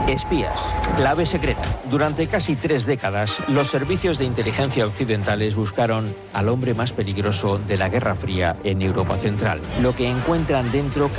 Espías, clave secreta. Durante casi 3 décadas, los servicios de inteligencia occidentales buscaron al hombre más peligroso de la Guerra Fría en Europa Central. Lo que encuentran dentro